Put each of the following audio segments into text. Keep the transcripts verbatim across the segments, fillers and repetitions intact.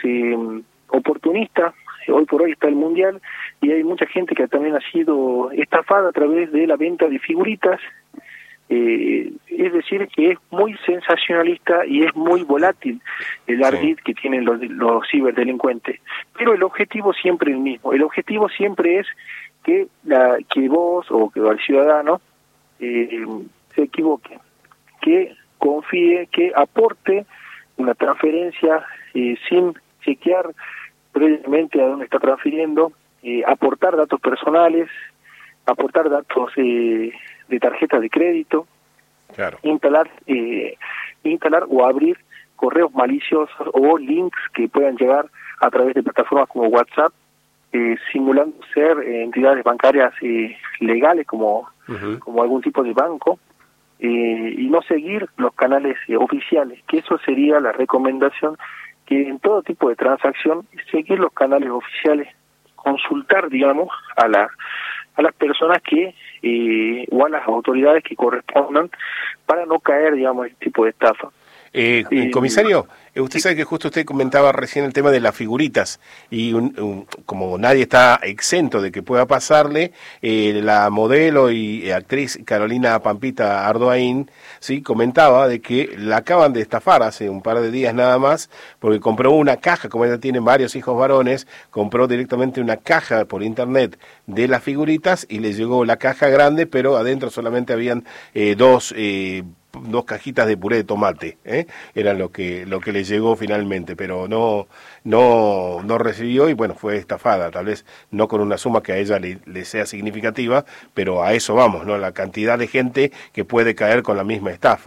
eh, oportunistas. Hoy por hoy está el Mundial y hay mucha gente que también ha sido estafada a través de la venta de figuritas. Eh, es decir, que es muy sensacionalista y es muy volátil el ardid sí. que tienen los, los ciberdelincuentes. Pero el objetivo siempre es el mismo. El objetivo siempre es que, la, que vos o que el ciudadano eh, se equivoque, que confíe, que aporte una transferencia eh, sin chequear previamente a dónde está transfiriendo, eh, aportar datos personales, aportar datos eh, de tarjetas de crédito, claro. instalar, eh, instalar o abrir correos maliciosos o links que puedan llegar a través de plataformas como WhatsApp, eh, simulando ser eh, entidades bancarias eh, legales como, uh-huh. como algún tipo de banco, eh, y no seguir los canales eh, oficiales, que eso sería la recomendación, que en todo tipo de transacción seguir los canales oficiales, consultar, digamos, a la a las personas que eh, o a las autoridades que correspondan para no caer, digamos, en este tipo de estafa. Eh, eh, comisario, usted sí. sabe que justo usted comentaba recién el tema de las figuritas y un, un, como nadie está exento de que pueda pasarle, eh, la modelo y actriz Carolina Pampita Ardoain sí comentaba de que la acaban de estafar hace un par de días nada más porque compró una caja, como ella tiene varios hijos varones, compró directamente una caja por internet de las figuritas y le llegó la caja grande, pero adentro solamente habían eh, dos eh, dos cajitas de puré de tomate, ¿eh? Era lo que lo que le llegó finalmente, pero no no no recibió y bueno, fue estafada, tal vez no con una suma que a ella le, le sea significativa, pero a eso vamos, ¿no? La cantidad de gente que puede caer con la misma estafa.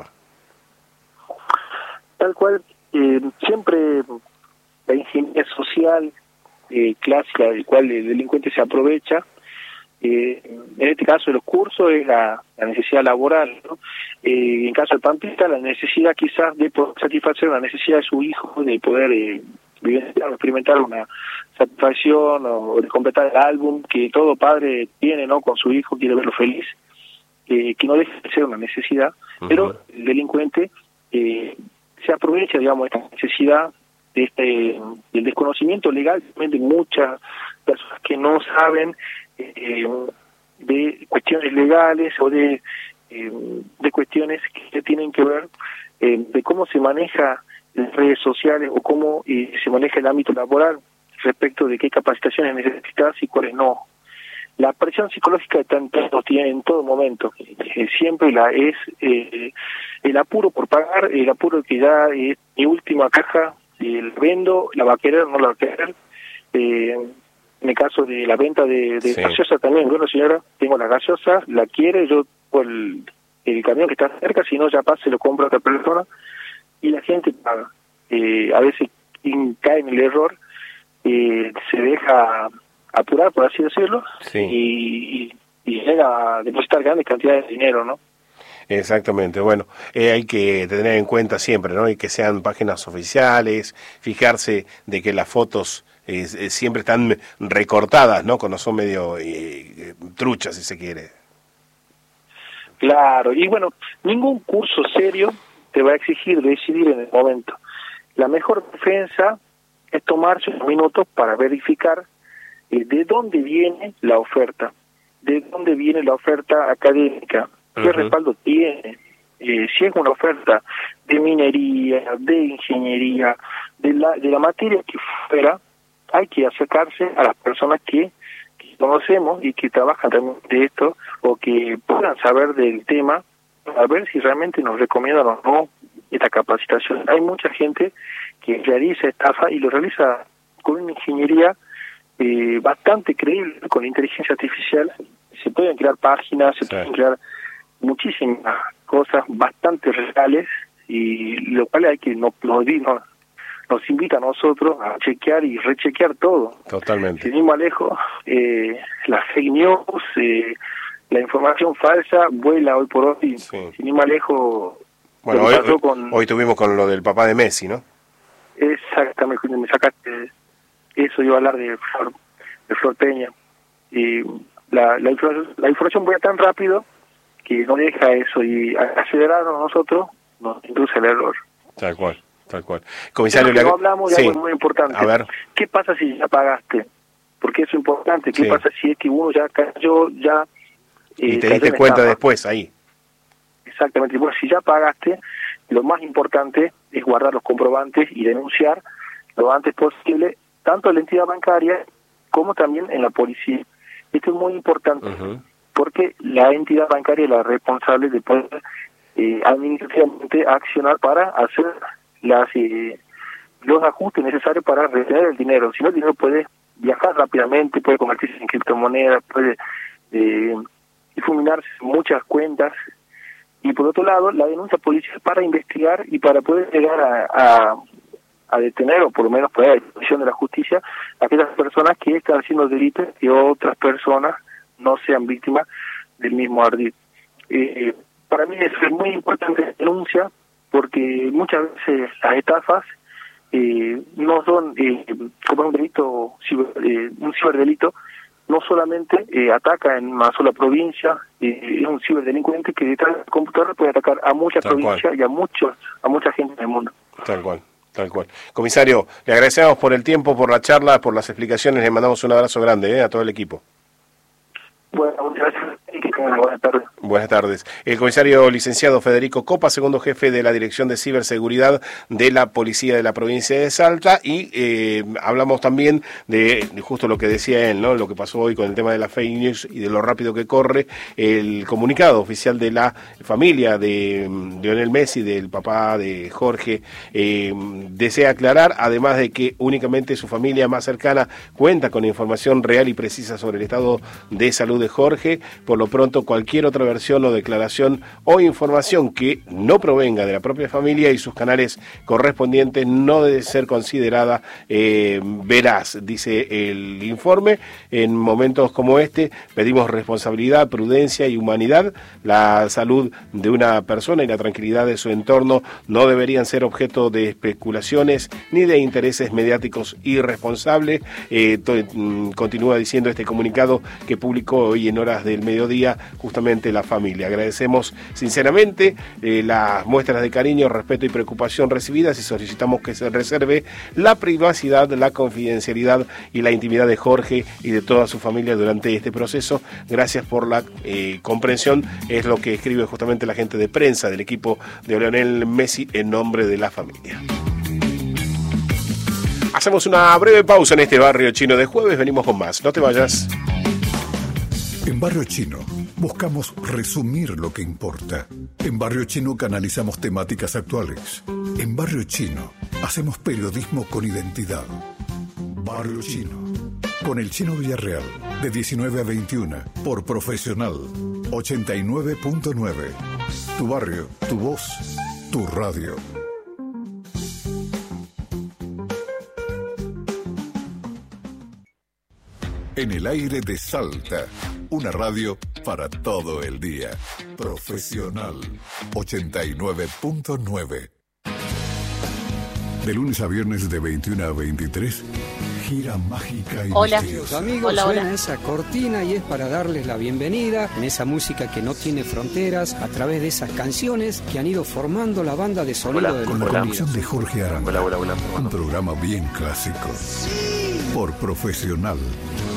Tal cual, eh, siempre la ingeniería social eh, clásica del cual el delincuente se aprovecha. Eh, en este caso de los cursos es la, la necesidad laboral, ¿no? Eh, en caso del Pampita, la necesidad quizás de poder satisfacer la necesidad de su hijo, de poder eh, vivenciar, experimentar una satisfacción o de completar el álbum que todo padre tiene, ¿no? Con su hijo, quiere verlo feliz, eh, que no deje de ser una necesidad, uh-huh. pero el delincuente eh, se aprovecha, digamos, de esta necesidad, de este, del desconocimiento legal de muchas personas que no saben Eh, de cuestiones legales o de eh, de cuestiones que tienen que ver eh, de cómo se maneja las redes sociales o cómo eh, se maneja el ámbito laboral respecto de qué capacitaciones necesitas y cuáles no. La presión psicológica está en todo, tiene en todo momento, eh, siempre la es eh, el apuro por pagar, el apuro que ya es mi última caja, el vendo, la va a querer, no la va a querer. eh, En el caso de la venta de, de sí. gaseosa también, bueno señora, tengo la gaseosa, la quiere, yo por el, el camión que está cerca, si no ya pasa, lo compra otra persona, y la gente paga. Eh, a veces cae en el error, eh, se deja apurar, por así decirlo, sí. y, y llega a depositar grandes cantidades de dinero, ¿no? Exactamente, bueno, eh, hay que tener en cuenta siempre, ¿no? Y que sean páginas oficiales, fijarse de que las fotos eh, eh, siempre están recortadas, ¿no? Cuando son medio eh, truchas, si se quiere. Claro, y bueno, ningún curso serio te va a exigir decidir en el momento. La mejor defensa es tomarse unos minutos para verificar eh, de dónde viene la oferta, de dónde viene la oferta académica, qué uh-huh. respaldo tiene, eh, si es una oferta de minería, de ingeniería, de la, de la materia que fuera, hay que acercarse a las personas que, que conocemos y que trabajan también de esto o que puedan saber del tema, a ver si realmente nos recomiendan o no esta capacitación. Hay mucha gente que realiza estafa y lo realiza con una ingeniería eh, bastante creíble, con inteligencia artificial. Se pueden crear páginas, se sí. pueden crear muchísimas cosas bastante reales y lo cual hay que no, no, no nos invita a nosotros a chequear y rechequear todo. Totalmente. Sin ir más lejos, eh, las fake news, eh, la información falsa vuela hoy por hoy. Sí. Sin ir más lejos. Bueno, hoy, hoy, con... hoy tuvimos con lo del papá de Messi, ¿no? Exactamente, me sacaste eso, iba a hablar de Flor, de Flor Peña. Y la, la, información, la información vuela tan rápido que no deja eso y acelerarnos nosotros nos induce al error. Tal cual. Tal cual. Comisario, Pero le... no hablamos de sí. algo muy importante. A ver. ¿Qué pasa si ya pagaste? Porque eso es importante. ¿Qué Sí. pasa si es que uno ya cayó, ya... Eh, Y te cayó diste en cuenta estafa? después, ahí. Exactamente. Bueno, si ya pagaste, lo más importante es guardar los comprobantes y denunciar lo antes posible, tanto en la entidad bancaria como también en la policía. Esto es muy importante, Uh-huh. porque la entidad bancaria es la responsable de poder eh, administrativamente accionar para hacer las eh, los ajustes necesarios para retener el dinero. Si no, el dinero puede viajar rápidamente, puede convertirse en criptomonedas, puede eh, difuminarse en muchas cuentas. Y por otro lado, la denuncia policial para investigar y para poder llegar a, a, a detener, o por lo menos poner a disposición de la justicia, a aquellas personas que están haciendo delitos y otras personas no sean víctimas del mismo ardid. Eh, para mí eso es muy importante la denuncia, porque muchas veces las estafas eh, no son, eh, como un delito, ciber, eh, un ciberdelito, no solamente eh, ataca en una sola provincia, eh, es un ciberdelincuente que detrás de la computadora puede atacar a muchas Tal provincias cual. y a muchos, a mucha gente en el mundo. Tal cual, tal cual. Comisario, le agradecemos por el tiempo, por la charla, por las explicaciones, le mandamos un abrazo grande eh, a todo el equipo. Bueno, muchas gracias y que tengan una buena tarde. Buenas tardes. El comisario licenciado Federico Copa, segundo jefe de la Dirección de Ciberseguridad de la Policía de la provincia de Salta, y eh, hablamos también de, de justo lo que decía él, ¿no? Lo que pasó hoy con el tema de la fake news y de lo rápido que corre el comunicado oficial de la familia de mm, Lionel Messi, del papá de Jorge. Eh, desea aclarar, además de que únicamente su familia más cercana cuenta con información real y precisa sobre el estado de salud de Jorge. Por lo pronto, cualquier otra versión o declaración o información que no provenga de la propia familia y sus canales correspondientes no debe ser considerada eh, veraz, dice el informe. En momentos como este pedimos responsabilidad, prudencia y humanidad. La salud de una persona y la tranquilidad de su entorno no deberían ser objeto de especulaciones ni de intereses mediáticos irresponsables. Eh, to, mm, continúa diciendo este comunicado que publicó hoy en horas del mediodía justamente la familia. Agradecemos sinceramente eh, las muestras de cariño, respeto y preocupación recibidas y solicitamos que se reserve la privacidad, la confidencialidad y la intimidad de Jorge y de toda su familia durante este proceso. Gracias por la eh, comprensión, es lo que escribe justamente la gente de prensa del equipo de Lionel Messi en nombre de la familia. Hacemos una breve pausa en este barrio chino de jueves, venimos con más, no te vayas. En Barrio Chino buscamos resumir lo que importa. En Barrio Chino canalizamos temáticas actuales. En Barrio Chino hacemos periodismo con identidad. Barrio Chino, con el Chino Villarreal, de diecinueve a veintiuna, por Profesional, ochenta y nueve punto nueve. Tu barrio, tu voz, tu radio. En el aire de Salta, una radio para todo el día. Profesional, ochenta y nueve punto nueve. De lunes a viernes de veintiuna a veintitrés, gira mágica y Hola. misteriosa. Amigos, Hola, suena hola. esa cortina y es para darles la bienvenida en esa música que no tiene fronteras, a través de esas canciones que han ido formando la banda de sonido Hola, de Con la nuestra conducción vida. de Jorge Aranda. Hola, hola, hola. Un programa bien clásico. Por Profesional,